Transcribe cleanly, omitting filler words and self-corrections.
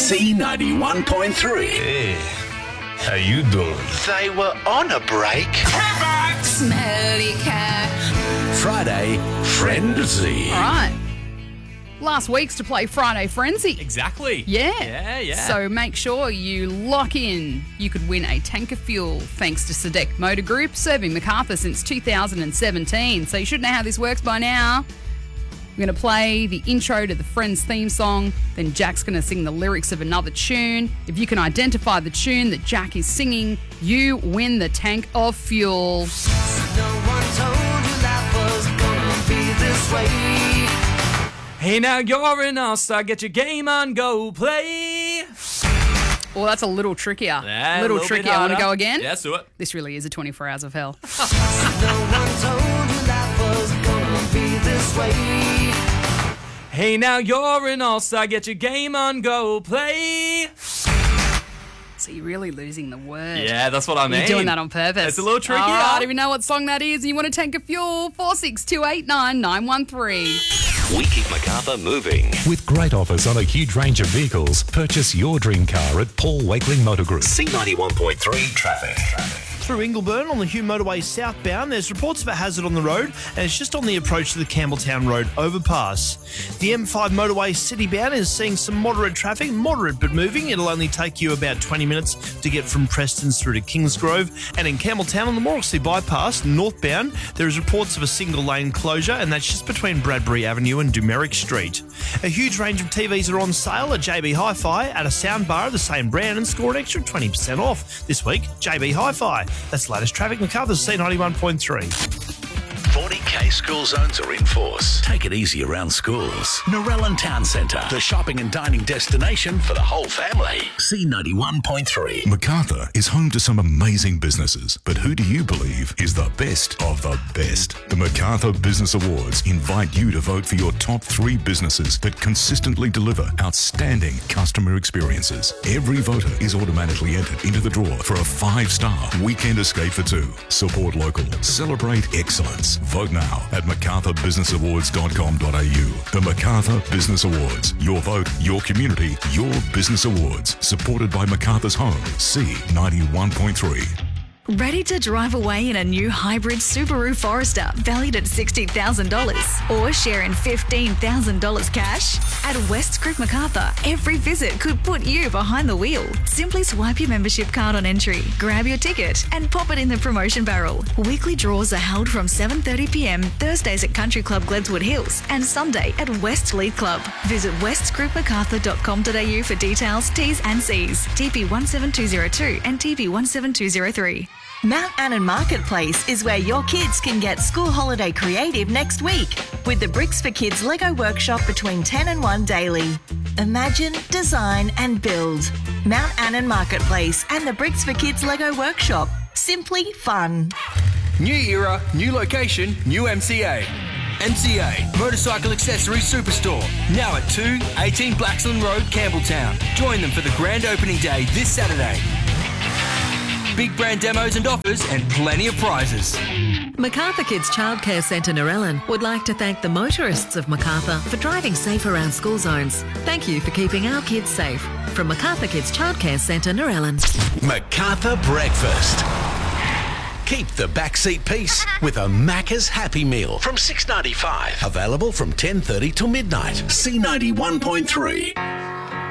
C91.3. Hey, how you doing? They were on a break. Smelly cat. Friday Frenzy. All right. Last week's to play Friday Frenzy. Exactly. Yeah. So make sure you lock in. You could win a tank of fuel thanks to Sadek Motor Group, serving Macarthur since 2017. So you should know how this works by now. We're going to play the intro to the Friends theme song. Then Jack's going to sing the lyrics of another tune. If you can identify the tune that Jack is singing, you win the tank of fuel. No one told you life was gonna be this way. Hey, now you're an all-star. Get your game on, go play. Well, that's a little trickier. Yeah, a little trickier. I want to go again? Yeah, let's do it. This really is a 24 hours of hell. No one told you life was gonna be this way. Hey, now you're an all-star. Get your game on, go play. So you're really losing the word. Yeah, that's what I mean. You're doing that on purpose. It's a little trickier. All right, if you know what song that is and you want a tank of fuel, 46289 913. We keep Macarthur moving. With great offers on a huge range of vehicles, purchase your dream car at Paul Wakeling Motor Group. C91.3 traffic. Through Ingleburn on the Hume Motorway southbound, there's reports of a hazard on the road, and it's just on the approach to the Campbelltown Road overpass. The M5 motorway citybound is seeing some moderate traffic, moderate but moving. It'll only take you about 20 minutes to get from Prestons through to Kingsgrove. And in Campbelltown on the Morrissey bypass, northbound, there is reports of a single lane closure, and that's just between Bradbury Avenue and Dumeric Street. A huge range of TVs are on sale at JB Hi-Fi at a soundbar of the same brand, and score an extra 20% off. This week, JB Hi-Fi. That's the latest traffic. Macarthur's C91.3. 40k school zones are in force. Take it easy around schools. Narellan Town Centre, the shopping and dining destination for the whole family. C91.3. Macarthur is home to some amazing businesses, but who do you believe is the best of the best? The Macarthur Business Awards invite you to vote for your top 3 businesses that consistently deliver outstanding customer experiences. Every voter is automatically entered into the draw for a 5-star weekend escape for 2. Support local. Celebrate excellence. Vote now at macarthurbusinessawards.com.au. The Macarthur Business Awards. Your vote, your community, your business awards. Supported by Macarthur's Home, C91.3. Ready to drive away in a new hybrid Subaru Forester valued at $60,000 or share in $15,000 cash? At West Creek Macarthur, every visit could put you behind the wheel. Simply swipe your membership card on entry, grab your ticket and pop it in the promotion barrel. Weekly draws are held from 7:30pm Thursdays at Country Club Gledswood Hills and Sunday at West Leith Club. Visit westcreekmacarthur.com.au for details, T's and C's. TP 17202 and TP 17203. Mount Annan Marketplace is where your kids can get school holiday creative next week with the Bricks for Kids Lego workshop between 10 and 1 daily. Imagine, design and build. Mount Annan Marketplace and the Bricks for Kids Lego workshop. Simply fun. New era, new location, new MCA. MCA, Motorcycle Accessories Superstore. Now at 218 Blaxland Road, Campbelltown. Join them for the grand opening day this Saturday. Big brand demos and offers and plenty of prizes. Macarthur Kids Childcare Centre Narellan would like to thank the motorists of Macarthur for driving safe around school zones. Thank you for keeping our kids safe. From Macarthur Kids Childcare Centre Narellan. Macarthur Breakfast. Keep the backseat peace with a Macca's Happy Meal from $6.95. Available from 10:30 till midnight. C91.3.